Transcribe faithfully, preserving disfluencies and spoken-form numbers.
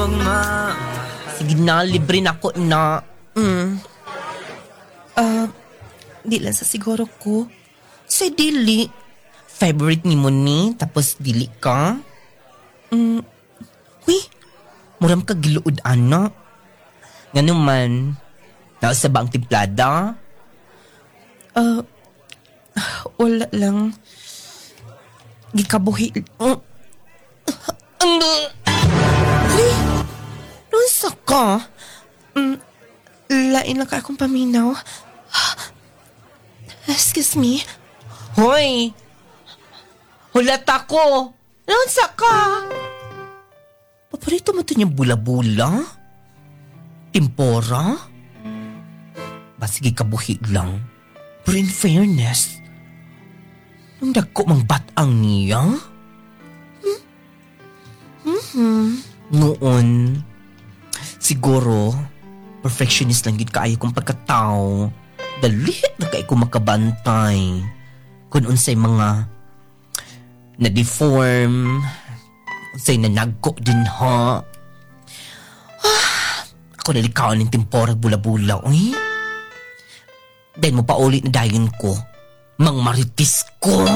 Sige na, libre na ko na. Mm. Ah, uh, di lang sa siguro ko. Sa dili. Favorite ni mo ni, tapos dili ka. Mm. Uy, muram ka giluod, ana. Nga naman, naasa ba ang timplada? Ah, uh, wala lang. Gikabuhi. Uh, ano? Uy, nasa ka? Mm, lain lang ka akong paminaw. Excuse me? Hoy! Hulat ako! Nasa ka? Paparito mo ito niyang bula-bula? Tempora? Basigi kabuhi lang. Pero in fairness, nung dagko mang batang niya? Hmm? Mm-hmm. Noon, siguro, perfectionist lang yun kaayo kong pagkatao. Dalit na kayo kong makabantay. Kung unsay mga na-deform, unsay nanagko din ha. Ah, ako nalikaw ng temporag bula-bula, uy. Dahil mo pa ulit na dayon ko, mang maritis ko.